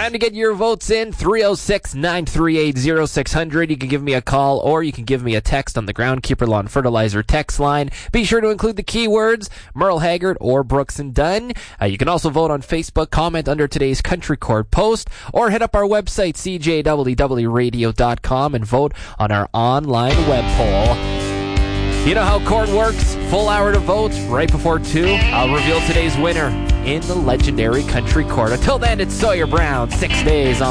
Time to get your votes in. 306-938-0600. You can give me a call or you can give me a text on the Groundkeeper Lawn Fertilizer text line. Be sure to include the keywords Merle Haggard or Brooks and Dunn. You can also vote on Facebook, comment under today's Country Court post, or hit up our website, cjwwradio.com, and vote on our online web poll. You know how court works. Full hour to vote right before 2. I'll reveal today's winner in the legendary Country Court. Until then, it's Sawyer Brown. 6 days on